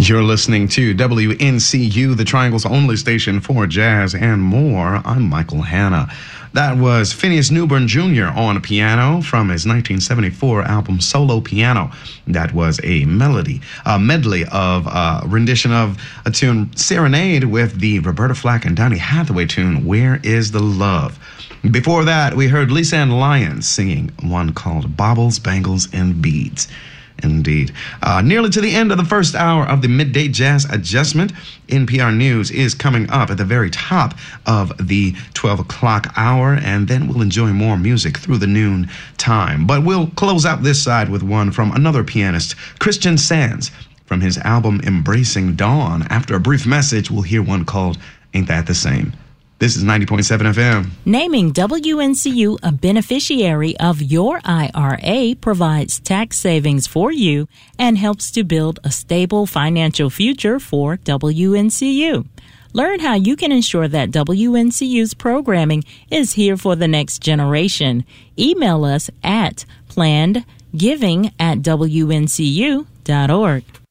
You're listening to WNCU, the Triangle's only station for jazz and more. I'm Michael Hanna. That was Phineas Newburn Jr. on piano from his 1974 album Solo Piano. That was a medley of rendition of a tune Serenade with the Roberta Flack and Donny Hathaway tune Where Is the Love? Before that, we heard Lisa Ann Lyons singing one called Baubles, Bangles, and Beads. Indeed. Nearly to the end of the first hour of the Midday Jazz Adjustment. NPR News is coming up at the very top of the 12 o'clock hour, and then we'll enjoy more music through the noon time. But we'll close out this side with one from another pianist, Christian Sands, from his album Embracing Dawn. After a brief message, we'll hear one called Ain't That the Same? This is 90.7 FM. Naming WNCU a beneficiary of your IRA provides tax savings for you and helps to build a stable financial future for WNCU. Learn how you can ensure that WNCU's programming is here for the next generation. Email us at plannedgiving@WNCU.org.